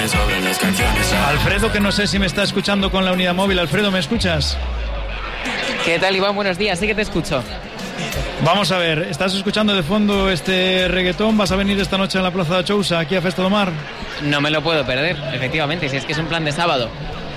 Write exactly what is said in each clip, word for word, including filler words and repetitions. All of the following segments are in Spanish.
sobre las canciones. Alfredo, que no sé si me está escuchando con la unidad móvil. Alfredo, ¿me escuchas? ¿Qué tal, Iván? Buenos días, sí que te escucho. Vamos a ver, ¿estás escuchando de fondo este reggaetón? ¿Vas a venir esta noche en la Plaza de Chousa, aquí a Festa do Mar? No me lo puedo perder, efectivamente, si es que es un plan de sábado.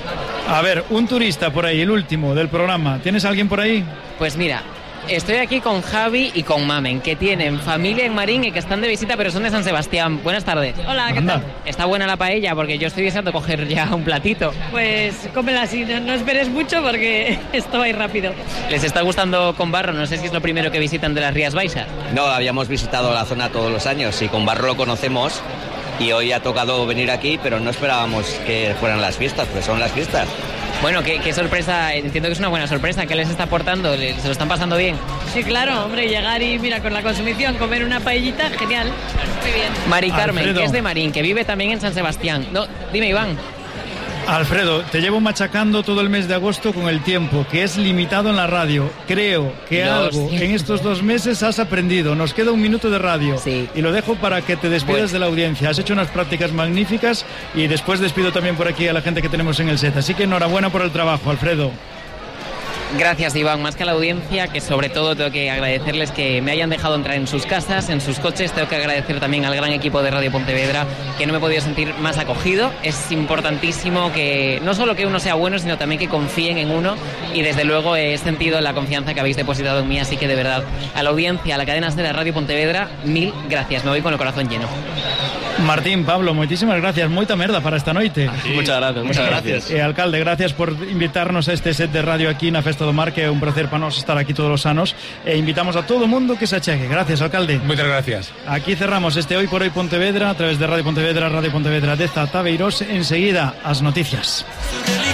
A ver, un turista por ahí, el último del programa. ¿Tienes alguien por ahí? Pues mira, estoy aquí con Javi y con Mamen, que tienen familia en Marín y que están de visita, pero son de San Sebastián. Buenas tardes. Hola, ¿qué tal? Está buena la paella, porque yo estoy deseando coger ya un platito. Pues cómela así, no, no esperes mucho porque esto va a ir rápido. ¿Les está gustando Con Barro? No sé si es lo primero que visitan de las Rías Baixas. No, habíamos visitado la zona todos los años y Con Barro lo conocemos. Y hoy ha tocado venir aquí, pero no esperábamos que fueran las fiestas, pues son las fiestas. Bueno, qué, qué sorpresa, entiendo que es una buena sorpresa. ¿Qué les está aportando? ¿Se lo están pasando bien? Sí, claro, hombre, llegar y mira, con la consumición, comer una paellita, genial. Muy bien. Mari Carmen, Alfredo, que es de Marín, que vive también en San Sebastián. No, dime, Iván. Alfredo, te llevo machacando todo el mes de agosto con el tiempo, que es limitado en la radio. Creo que No, algo sí. en estos dos meses has aprendido. Nos queda un minuto de radio. Sí. Y lo dejo para que te despidas Bueno. de la audiencia. Has hecho unas prácticas magníficas y después despido también por aquí a la gente que tenemos en el set. Así que enhorabuena por el trabajo, Alfredo. Gracias, Iván, más que a la audiencia, que sobre todo tengo que agradecerles que me hayan dejado entrar en sus casas, en sus coches. Tengo que agradecer también al gran equipo de Radio Pontevedra, que no me he podido sentir más acogido. Es importantísimo que no solo que uno sea bueno, sino también que confíen en uno, y desde luego he sentido la confianza que habéis depositado en mí, así que de verdad, a la audiencia, a la cadena de Radio Pontevedra, mil gracias, me voy con el corazón lleno. Martín, Pablo, moitísimas gracias. Moita merda para esta noite. Sí. Muchas gracias, muchas gracias. Eh, alcalde, gracias por invitarnos a este set de radio aquí na Festa do Mar, que é un placer para nós estar aquí todos os anos. E invitamos a todo o mundo que se achegue. Gracias, alcalde. Muchas gracias. Aquí cerramos este Hoy por Hoy Pontevedra a través de Radio Pontevedra, Radio Pontevedra de Tabeirós. Enseguida, as noticias.